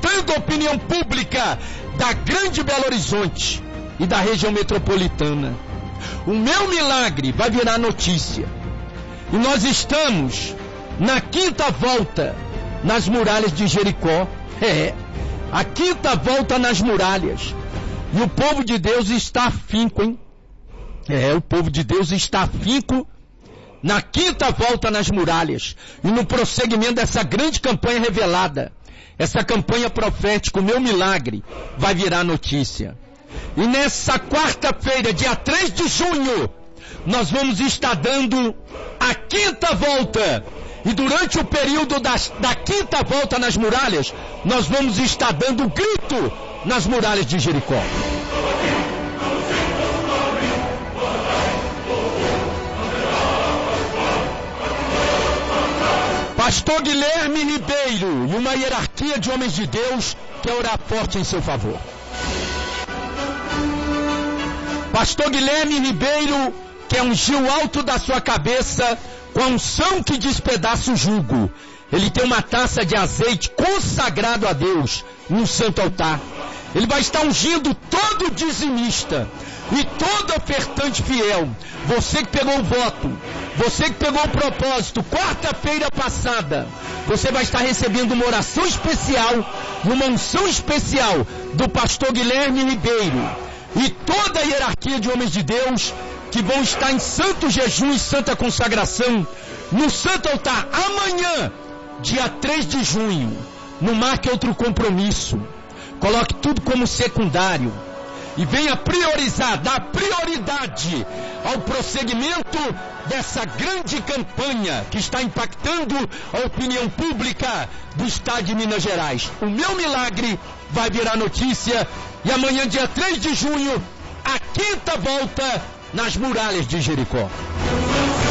impactando a opinião pública da Grande Belo Horizonte e da região metropolitana. O meu milagre vai virar notícia. E nós estamos na quinta volta nas muralhas de Jericó. A quinta volta nas muralhas. E o povo de Deus está afinco, hein? O povo de Deus está afinco na quinta volta nas muralhas. E no prosseguimento dessa grande campanha revelada, essa campanha profética, o meu milagre vai virar notícia. E nessa quarta-feira, dia 3 de junho, nós vamos estar dando a quinta volta. E durante o período da quinta volta nas muralhas, nós vamos estar dando o grito nas muralhas de Jericó. Pastor Guilherme Ribeiro e uma hierarquia de homens de Deus quer orar forte em seu favor. Pastor Guilherme Ribeiro quer ungir o alto da sua cabeça com a unção que despedaça o jugo. Ele tem uma taça de azeite consagrado a Deus no santo altar. Ele vai estar ungindo todo dizimista e todo ofertante fiel. Você que pegou o voto, você que pegou o propósito, quarta-feira passada, você vai estar recebendo uma oração especial e uma unção especial do pastor Guilherme Ribeiro e toda a hierarquia de homens de Deus que vão estar em santo jejum e santa consagração no santo altar amanhã, dia 3 de junho. Não marque outro compromisso. Coloque tudo como secundário e venha priorizar, dar prioridade ao prosseguimento dessa grande campanha que está impactando a opinião pública do estado de Minas Gerais. O meu milagre vai virar notícia e amanhã, dia 3 de junho, a quinta volta nas muralhas de Jericó.